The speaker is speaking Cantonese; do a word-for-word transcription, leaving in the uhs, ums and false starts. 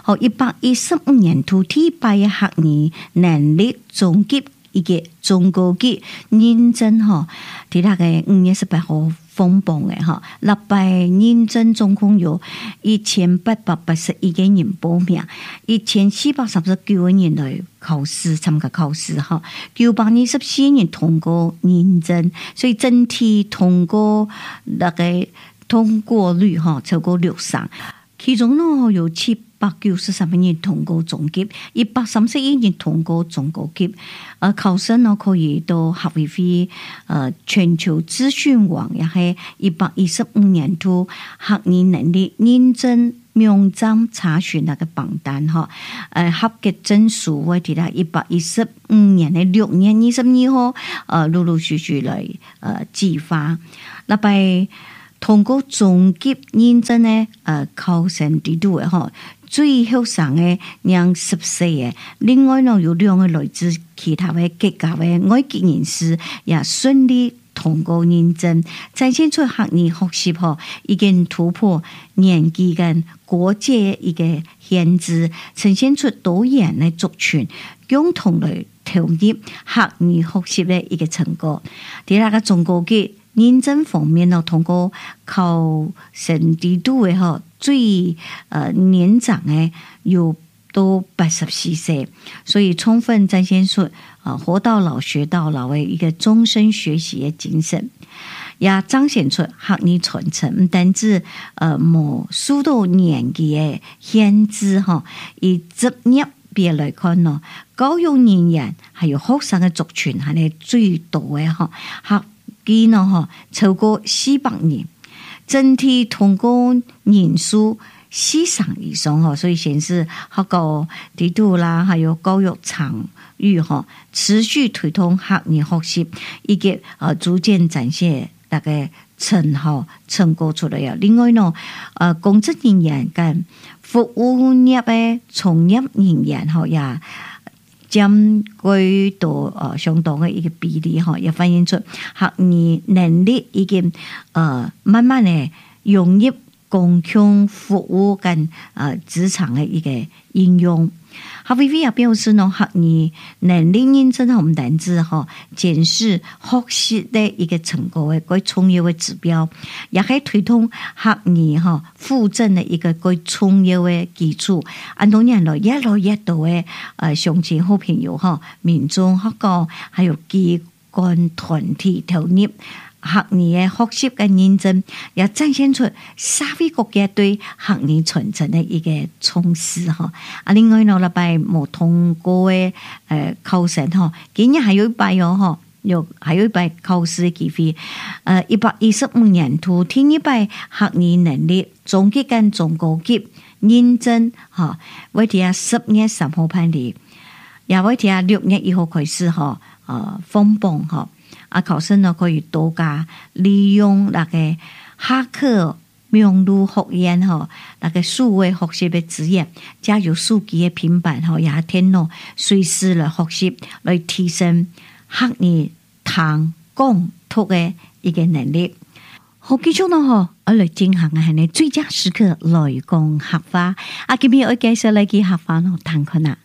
好，一百一十五年度第八嘅學年能力總結一個中高級認證吼，喺大概五月十八號封榜嘅吼，六百認證總共有一千八百八十一個人報名，一千四百三十九個人來考試參加考試吼，九百二十四人通過認證，所以整體通過大概通過率吼超過六成，其中呢有七百九十三人通過總級，一百三十一人通過中高級。呃，考生呢可以到合肥飛呃全球資訊網，也係一百一十五年度學年能力認證名單查詢那個榜單哈。呃，合格證書我哋啦，一百一十五年嘅六月二十二號，呃，陸陸續續來呃寄發。那拜通過中級認證呢，呃，考生地度嘅哈。最後生嘅廿十四嘅，另外呢有兩個來自其他嘅國家嘅外籍人士也順利通過認證，展現出學年學習嗬已經突破年紀跟國際一個限制，呈現出多元嘅族群共同來投入學年學習嘅一個成果。第二個中高級認證方面呢，通過考生地度嘅嗬。最呃年長嘅有到八十四歲，所以充分展現出啊活到老學到老嘅一個終身學習嘅精神，也彰顯出學年傳承唔單止呃冇受到年紀嘅限制哈，以職業別來看咯，教育人員還有學生嘅族群係咧最多嘅哈，學期呢哈超過四百人。整體通過人數四成以上，所以顯示學校地度啦，還有教育場域持續推動學年學習，以及呃逐漸展現大概成效成果出來啊。另外呢，呃公職人員跟服務業嘅從業人員嗬也佔據到呃相當嘅一個比例嗬，也反映出學年能力已經呃慢慢嘅融入公共服務跟呃職場嘅一個應用。學飛飛也表示呢，學年能力認證唔單止嗬檢視學習嘅一個成果嘅最重要嘅指標，也可以推動學年嗬扶正嘅一個最重要嘅基礎。咁多年來，越來越多嘅誒鄉親好朋友嗬民眾學校還有機關團體投入學年嘅學習嘅認證，也展現出社會各界對學年傳承嘅一個重視嗬。啊，另外呢，禮拜冇通過嘅誒考生嗬，今日還有一拜喲嗬，有還有一拜考試嘅機會。誒，一百一十五年度第一拜學年能力中級跟中高級認證嗬，會喺十月三號辦理，也會喺六月一號開始嗬，誒封榜嗬。啊，考生呢可以多加利用那個下課網絡學員吼，那個數位學習的資源，加入手機的平板吼，也電腦隨時來學習，來提升學年聽講讀的一個能力。好，繼續呢吼，我來進行嘅係呢最佳時刻來講客話。啊，今日我介紹嚟嘅客話呢，談看啊。